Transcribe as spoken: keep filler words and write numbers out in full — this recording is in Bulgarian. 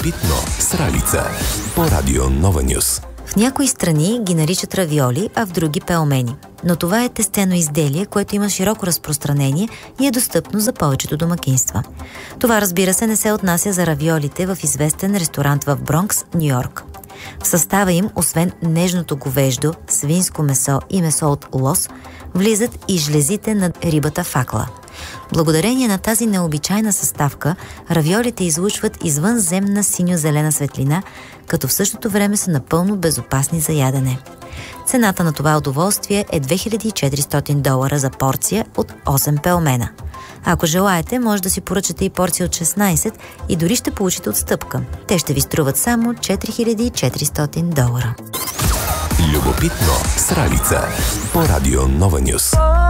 Любопитно с Ралица по Радио Нова Нюс. В някои страни ги наричат равиоли, а в други пелмени. Но това е тестено изделие, което има широко разпространение и е достъпно за повечето домакинства. Това, разбира се, не се отнася за равиолите в известен ресторант в Бронкс, Ню-Йорк. В състава им, освен нежното говеждо, свинско месо и месо от лос, влизат и жлезите на рибата факла. Благодарение на тази необичайна съставка, равиолите излучват извънземна синьо-зелена светлина, като в същото време са напълно безопасни за ядене. Цената на това удоволствие е две хиляди и четиристотин долара за порция от осем пелмена. Ако желаете, може да си поръчате и порция от шестнайсет и дори ще получите отстъпка. Те ще ви струват само четири хиляди и четиристотин долара. Любопитно с Ралица по Радио Нова Нюс.